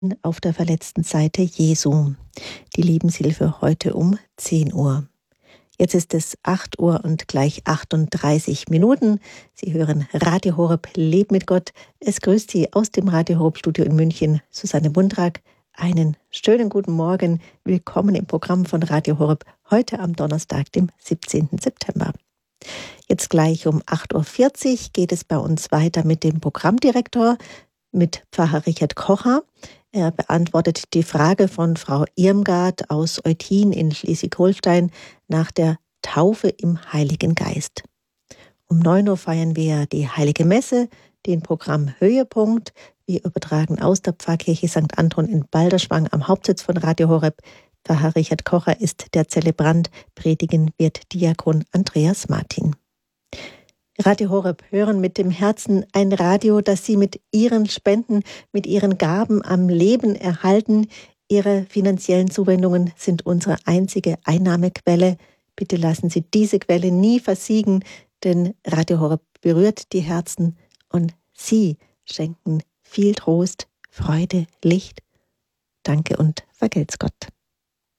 auf der verletzten Seite Jesu. Die Lebenshilfe heute um 10 Uhr. Jetzt ist es 8 Uhr und gleich 38 Minuten. Sie hören Radio Horeb, Leb mit Gott. Es grüßt Sie aus dem Radio Horeb Studio in München, Susanne Bundrack. Einen schönen guten Morgen. Willkommen im Programm von Radio Horeb, heute am Donnerstag, dem 17. September. Jetzt gleich um 8.40 Uhr geht es bei uns weiter mit dem Programmdirektor, mit Pfarrer Richard Kocher. Er beantwortet die Frage von Frau Irmgard aus Eutin in Schleswig-Holstein nach der Taufe im Heiligen Geist. Um 9 Uhr feiern wir die Heilige Messe, den Programm Höhepunkt. Wir übertragen aus der Pfarrkirche St. Anton in Balderschwang am Hauptsitz von Radio Horeb. Pfarrer Richard Kocher ist der Zelebrant, predigen wird Diakon Andreas Martin. Radio Horeb, hören mit dem Herzen, ein Radio, das Sie mit Ihren Spenden, mit Ihren Gaben am Leben erhalten. Ihre finanziellen Zuwendungen sind unsere einzige Einnahmequelle. Bitte lassen Sie diese Quelle nie versiegen, denn Radio Horeb berührt die Herzen und Sie schenken viel Trost, Freude, Licht. Danke und vergelt's Gott.